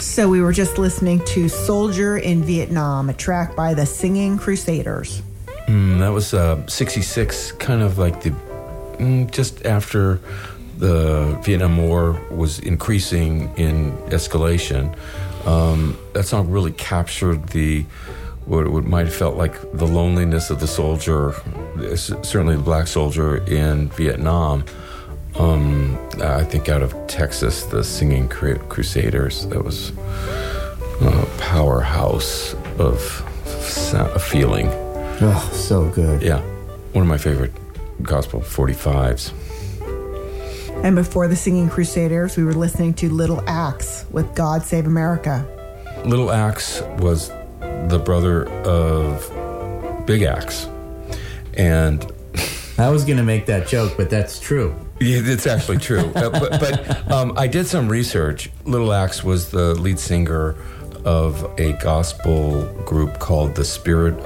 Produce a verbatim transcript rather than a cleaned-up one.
So we were just listening to Soldier in Vietnam, a track by the Singing Crusaders. Mm, that was uh, sixty-six, kind of like the mm, just after the Vietnam War was increasing in escalation. Um, that song really captured the what, what might have felt like the loneliness of the soldier, certainly the black soldier in Vietnam. Um, I think out of Texas, the Singing Crusaders, that was a powerhouse of sound, a feeling. Oh, so good. Yeah, one of my favorite gospel forty-fives. And before the Singing Crusaders, we were listening to Little Axe with God Save America. Little Axe was the brother of Big Axe. And I was going to make that joke, but that's true. Yeah, it's actually true. uh, but but um, I did some research. Little Axe was the lead singer of a gospel group called the Spirit